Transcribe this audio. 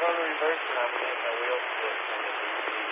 on the reverse and I'm going to hit my wheels to it.